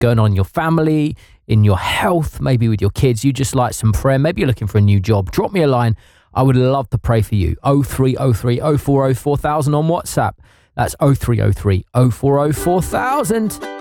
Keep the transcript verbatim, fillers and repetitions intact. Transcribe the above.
going on in your family, in your health, maybe with your kids. You just like some prayer. Maybe you're looking for a new job. Drop me a line. I would love to pray for you. oh three oh three oh four oh four thousand on WhatsApp. That's oh three oh three oh four oh four thousand.